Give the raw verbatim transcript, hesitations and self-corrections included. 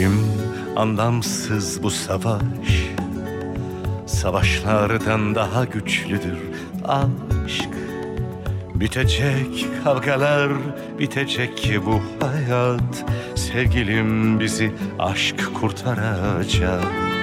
Sevgilim, anlamsız bu savaş, savaşlardan daha güçlüdür aşk. Bitecek kavgalar, bitecek bu hayat. Sevgilim, bizi aşk kurtaracak.